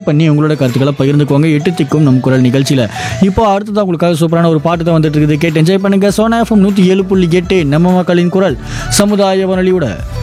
பண்ணி உங்களோட கருத்துக்களை பகிர்ந்துக்கோங்க. எட்டு திக்கும் நம் குரல் நிகழ்ச்சியில். இப்போ அடுத்ததான் உங்களுக்காக சூப்பரான ஒரு பாட்டு தான் வந்துட்டு இருக்குது. கேட்டு என்ஜாய் பண்ணுங்க. சோனா எஃப்எம் 107.8 நம்ம மக்களின் குரல் சமுதாய வானொலியோட